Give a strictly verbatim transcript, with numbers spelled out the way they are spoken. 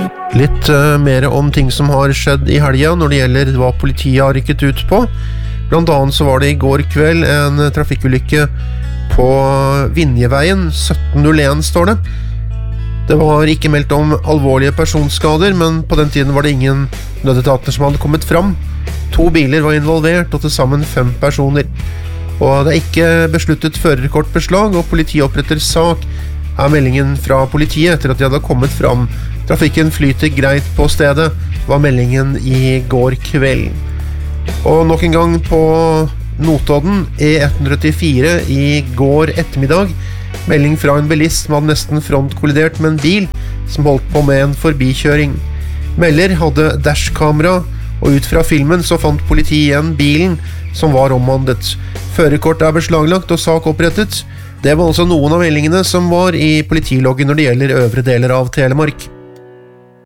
Litt uh, mer om ting som har skjedd i helga når det gjelder hva politiet har rykket ut på. Blant annet så var det i går kveld en trafikkulykke på Vinjeveien, sytten null en står det. Det var ikke meldt om alvorlige personskader, men på den tiden var det ingen nødetater som hadde kommet fram. To biler var involvert, og til sammen fem personer. Og det er ikke besluttet førerkortbeslag, og politiet oppretter sak, er meldingen fra politiet etter at de hadde kommet fram. Trafikken flyter greit på stedet, var meldingen i går kveld. Og nok en gang på Notodden, E ett åttifire i går ettermiddag, melding fra en bilist som hadde nesten frontkollidert med en bil som holdt på med en forbikjøring. Melder hadde dashkamera, og ut fra filmen så fant politiet igjen bilen som var omhandlet. Førerkort er beslaglagt og sak opprettet. Det var altså noen av meldingene som var i politiloggen når det gjelder øvre deler av Telemark.